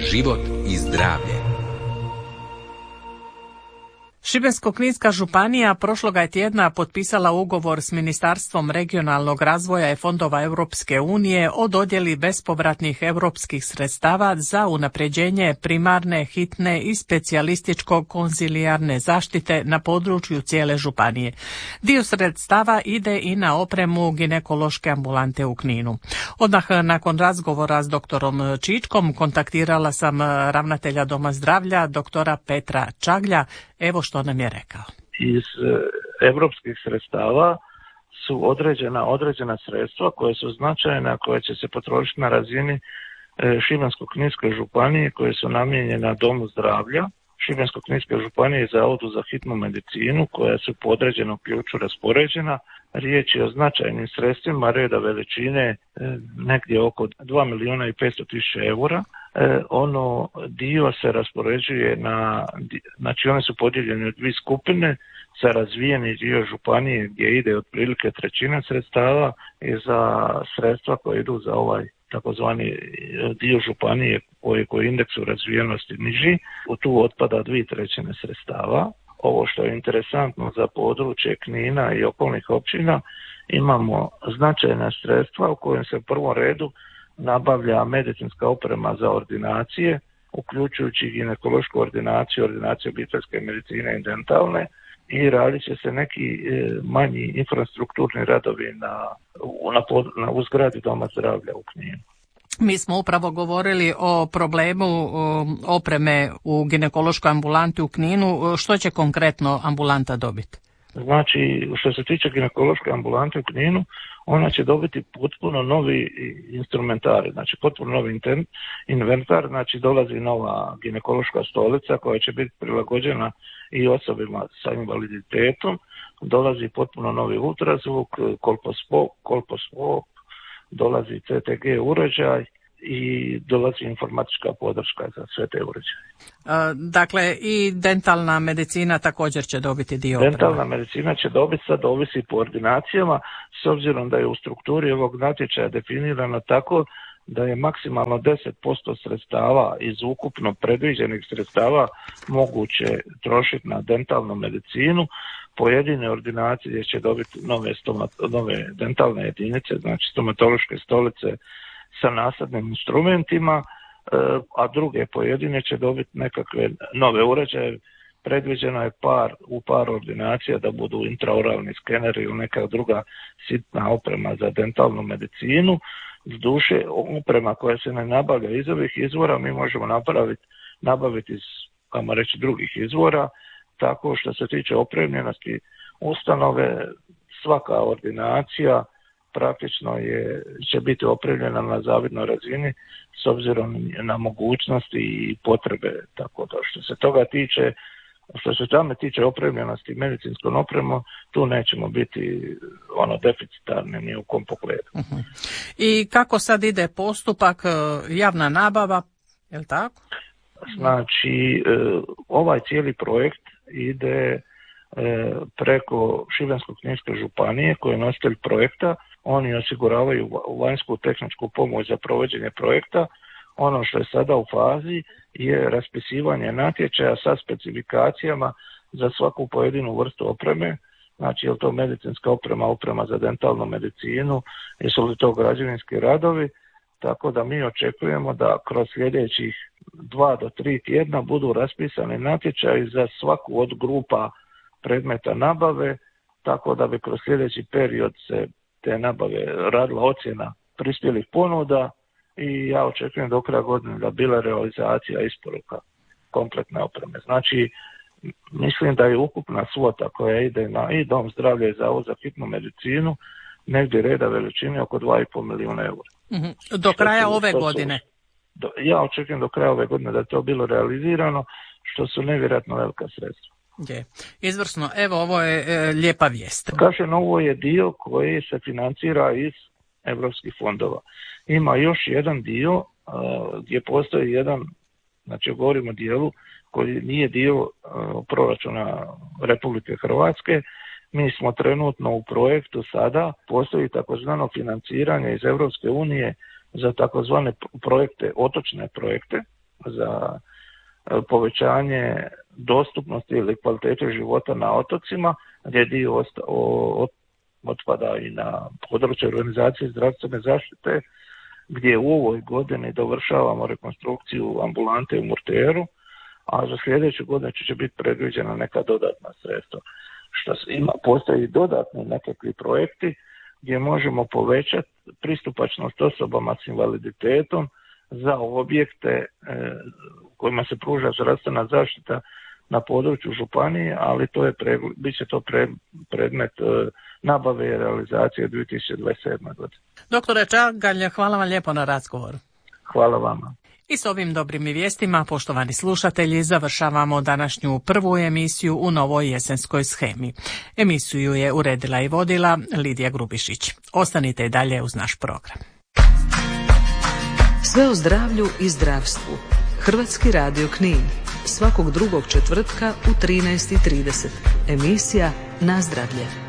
život i zdravlje. Šibensko-kninska županija prošloga je tjedna potpisala ugovor s Ministarstvom regionalnog razvoja i fondova Europske unije o dodjeli bespovratnih europskih sredstava za unapređenje primarne, hitne i specijalističko-konzilijarne zaštite na području cijele županije. Dio sredstava ide i na opremu ginekološke ambulante u Kninu. Odmah nakon razgovora s doktorom Čičkom kontaktirala sam ravnatelja Doma zdravlja, doktora Petra Čaglja. Evo što nam je rekao. Iz europskih sredstava su određena sredstva koje su značajna, koje će se potrošiti na razini Šibensko-kninske županije, koje su namijenjena Domu zdravlja, Šibensko-kninske županije i Zavodu za hitnu medicinu, koja su po određenom ključu raspoređena. Riječ je o značajnim sredstvima reda veličine negdje oko 2.500.000 eura. Ono dio se raspoređuje znači one su podijeljene u dvije skupine, za razvijeni dio županije gdje ide otprilike trećina sredstava i za sredstva koje idu za ovaj takozvani dio županije koji je indeksu razvijenosti niži, u tu otpada 2/3 sredstava. Ovo što je interesantno za područje Knina i okolnih općina, imamo značajna sredstva u kojem se u prvom redu nabavlja medicinska oprema za ordinacije, uključujući ginekološku ordinaciju, ordinaciju obiteljske medicine i dentalne, i radit će se neki manji infrastrukturni radovi u zgradi Doma zdravlja u Kninu. Mi smo upravo govorili o problemu opreme u ginekološkoj ambulanti u Kninu. Što će konkretno ambulanta dobiti? Znači, što se tiče ginekološke ambulante u Kninu, ona će dobiti potpuno novi instrumentari, znači potpuno novi inventar, znači dolazi nova ginekološka stolica koja će biti prilagođena i osobima sa invaliditetom, dolazi potpuno novi ultrazvuk, kolposkop, dolazi CTG uređaj i dolazi informatička podrška za sve te uređaje. Dakle, i dentalna medicina također će dobiti dio opreme. Dentalna medicina će dobiti, sad ovisi po ordinacijama, s obzirom da je u strukturi ovog natječaja definirano tako da je maksimalno 10% sredstava iz ukupno predviđenih sredstava moguće trošiti na dentalnu medicinu. Pojedine ordinacije će dobiti nove dentalne jedinice, znači stomatološke stolice sa nasadnim instrumentima, a druge pojedine će dobiti nekakve nove uređaje. Predviđeno je u par ordinacija da budu intraoralni skeneri ili neka druga sitna oprema za dentalnu medicinu. Zduše, oprema koja se ne nabavlja iz ovih izvora mi možemo nabaviti iz, kamo reći, drugih izvora, tako što se tiče opremljenosti ustanove, svaka ordinacija praktično će biti opremljena na zavidnoj razini s obzirom na mogućnosti i potrebe. Tako da što se tamo tiče opremljenosti medicinskom opremom, tu nećemo biti deficitarni ni u kom pogledu. Uh-huh. I kako sad ide postupak, javna nabava, je li tako? Znači, ovaj cijeli projekt ide preko Šibensko-kninske županije koji je nositelj projekta. Oni osiguravaju vanjsku tehničku pomoć za provođenje projekta. Ono što je sada u fazi je raspisivanje natječaja sa specifikacijama za svaku pojedinu vrstu opreme. Znači, je li to medicinska oprema za dentalnu medicinu, jesu li to građevinski radovi. Tako da mi očekujemo da kroz sljedećih 2 do 3 tjedna budu raspisani natječaji za svaku od grupa predmeta nabave, tako da bi kroz sljedeći period se te nabave radila ocjena prispjelih ponuda i ja očekujem do kraja godine da bila realizacija isporuka kompletne opreme. Znači, mislim da je ukupna svota koja ide na i Dom zdravlja i Zavod za hitnu medicinu negdje reda veličine oko 2,5 milijuna eura. Mm-hmm. Do kraja ove godine? Ja očekujem do kraja ove godine da je to bilo realizirano, što su nevjerojatno velika sredstva. Je. Izvrsno. Evo, ovo je lijepa vijest. Kažem, ovo je dio koji se financira iz europskih fondova. Ima još jedan dio gdje postoji jedan, znači govorimo o dijelu koji nije dio proračuna Republike Hrvatske. Mi smo trenutno u projektu sada, postoji takozvano financiranje iz Europske unije za takozvane projekte, otočne projekte, za povećanje dostupnosti ili kvalitete života na otocima, gdje dio otpada i na područje organizacije zdravstvene zaštite, gdje u ovoj godini dovršavamo rekonstrukciju ambulante u Murteru, a za sljedeću godinu će biti predviđena neka dodatna sredstva. Postoji i dodatni nekakvi projekti gdje možemo povećati pristupačnost osobama s invaliditetom za objekte u kojima se pruža zdravstvena zaštita na području županije, ali bit će to predmet nabave i realizacije 2027. godine. Doktore Čagalj, hvala vam lijepo na razgovoru. Hvala vama. I s ovim dobrim vijestima, poštovani slušatelji, završavamo današnju prvu emisiju u novoj jesenskoj shemi. Emisiju je uredila i vodila Lidija Grubišić. Ostanite i dalje uz naš program. Sve o zdravlju i zdravstvu. Hrvatski radio Knin. Svakog drugog četvrtka u 13:30. Emisija Na zdravlje.